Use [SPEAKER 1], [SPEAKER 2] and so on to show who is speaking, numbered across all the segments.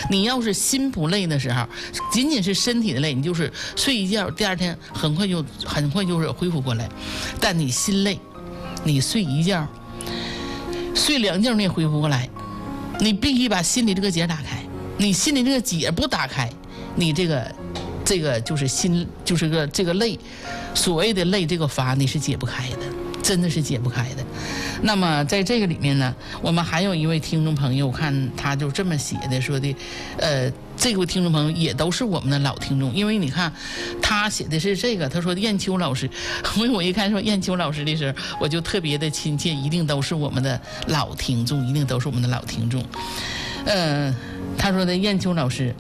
[SPEAKER 1] 你要是心不累的时候，仅仅是身体的累，你就是睡一觉，第二天很快就是恢复过来。但你心累，你睡一觉、睡2觉你也恢复过来。你必须把心里这个结打开，你心里这个结不打开，你这个就是心，就是这个累，所谓的累这个阀你是解不开的，真的是解不开的。那么在这个里面呢，我们还有一位听众朋友，我看他就这么写的，说的，这位听众朋友也都是我们的老听众，因为你看他写的是这个，他说燕秋老师，我一看说燕秋老师的时候，我就特别的亲切，一定都是我们的老听众，一定都是我们的老听众。他说的燕秋老师，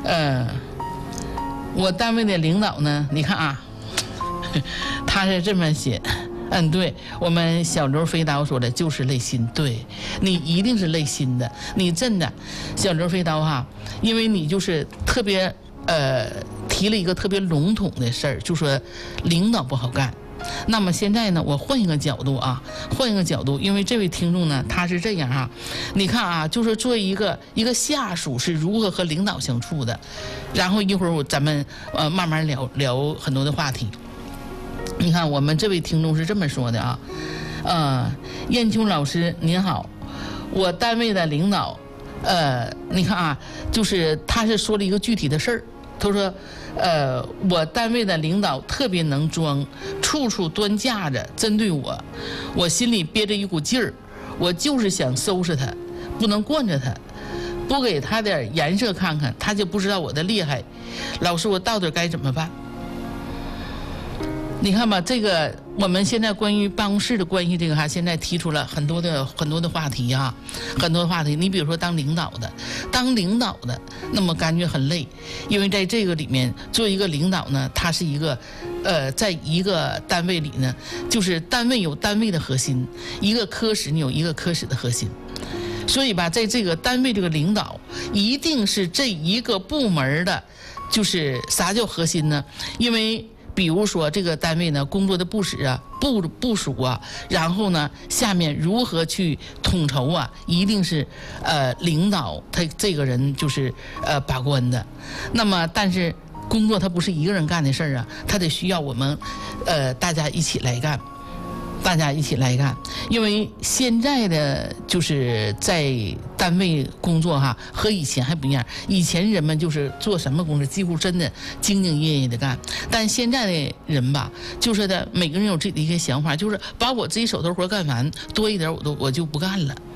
[SPEAKER 1] 我单位的领导呢，你看啊，他是这么写。对，我们小刘飞刀说的就是累心，对，你一定是累心的，你真的，小刘飞刀哈，因为你就是特别提了一个特别笼统的事儿，就说领导不好干。那么现在呢，我换一个角度啊，因为这位听众呢，他是这样啊，你看啊，就是作为一个下属是如何和领导相处的，然后一会儿咱们慢慢聊很多的话题。你看，我们这位听众是这么说的啊，燕秋老师您好，我单位的领导，你看啊，就是他是说了一个具体的事儿，他说，我单位的领导特别能装，处处端架着针对我，我心里憋着一股劲儿，我就是想收拾他，不能惯着他，不给他点颜色看看，他就不知道我的厉害。老师，我到底该怎么办？你看吧，这个我们现在关于办公室的关系，这个现在提出了很多的话题啊，很多话题。你比如说当领导的，那么感觉很累，因为在这个里面做一个领导呢，他是一个在一个单位里呢，就是单位有单位的核心，一个科室你有一个科室的核心。所以吧，在这个单位这个领导一定是这一个部门的，就是啥叫核心呢？因为比如说这个单位呢，工作的部署啊，然后呢，下面如何去统筹啊，一定是领导他这个人就是把关的。那么，但是工作他不是一个人干的事儿啊，他得需要我们大家一起来干。因为现在的就是在单位工作哈，和以前还不一样。以前人们就是做什么工作，几乎真的兢兢业业的干。但现在的人吧，就是的每个人有自己的一个想法，就是把我自己手头活干完，多一点我就不干了。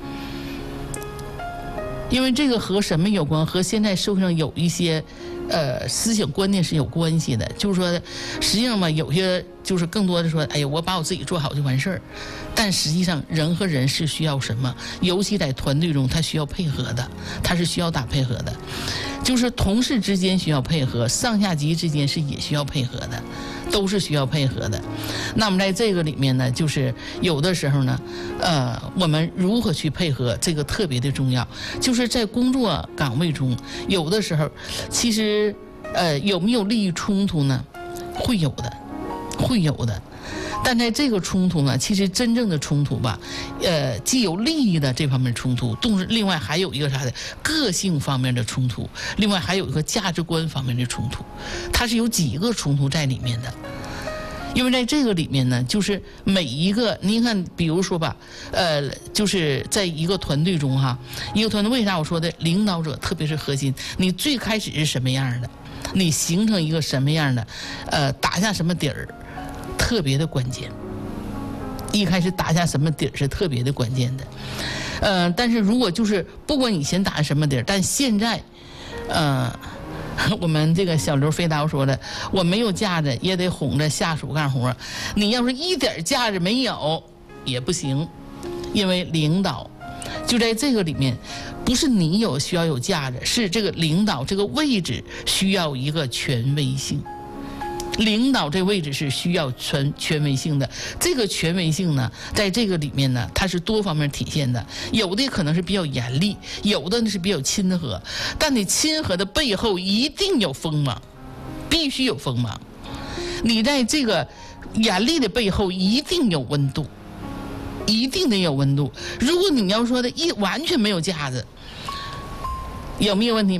[SPEAKER 1] 因为这个和什么有关？和现在社会上有一些思想观念是有关系的。就是说，实际上嘛，有些就是更多的说，哎呀，我把我自己做好就完事儿。但实际上，人和人是需要什么？尤其在团队中，他需要配合的，他是需要打配合的。就是同事之间需要配合，上下级之间是也需要配合的，都是需要配合的。那么在这个里面呢，就是有的时候呢，我们如何去配合，这个特别的重要。就是在工作岗位中，有的时候，其实有没有利益冲突呢？会有的。但在这个冲突呢，其实真正的冲突吧，既有利益的这方面冲突，同时另外还有一个啥的个性方面的冲突，另外还有一个价值观方面的冲突，它是有几个冲突在里面的。因为在这个里面呢，就是每一个，您看，比如说吧，就是在一个团队中哈，一个团队为啥我说的领导者，特别是核心，你最开始是什么样的，你形成一个什么样的，打下什么底儿，特别的关键。一开始打下什么底儿是特别的关键的，但是如果就是不管以前打下什么底儿，但现在，我们这个小刘飞刀说的，我没有架子也得哄着下属干活，你要是一点架子没有也不行，因为领导就在这个里面，不是你需要有架子，是这个领导这个位置需要一个权威性。领导这位置是需要权威性的，这个权威性呢，在这个里面呢，它是多方面体现的。有的可能是比较严厉，有的是比较亲和，但你亲和的背后一定有锋芒，必须有锋芒。你在这个严厉的背后一定有温度，一定得有温度。如果你要说的完全没有架子，有没有问题？